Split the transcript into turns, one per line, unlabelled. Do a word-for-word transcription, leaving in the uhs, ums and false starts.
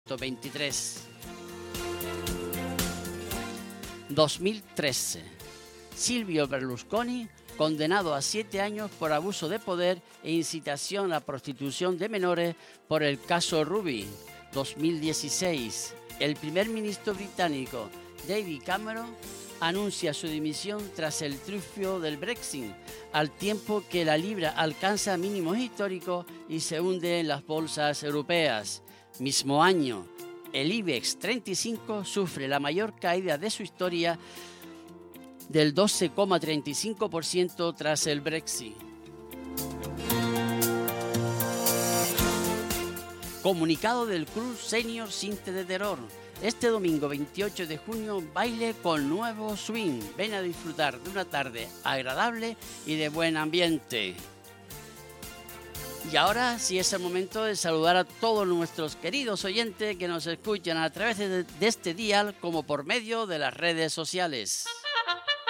veintitrés. dos mil trece. Silvio Berlusconi, condenado a siete años por abuso de poder e incitación a la prostitución de menores por el caso Ruby. dos mil dieciséis. El primer ministro británico David Cameron anuncia su dimisión tras el triunfo del Brexit, al tiempo que la libra alcanza mínimos históricos y se hunde en las bolsas europeas. Mismo año, el IBEX treinta y cinco sufre la mayor caída de su historia del doce coma treinta y cinco por ciento tras el Brexit. Comunicado del Club Senior Cinte de Terror. Este domingo veintiocho de junio, baile con nuevo swing. Ven a disfrutar de una tarde agradable y de buen ambiente. Y ahora sí es el momento de saludar a todos nuestros queridos oyentes que nos escuchan a través de, de este dial como por medio de las redes sociales.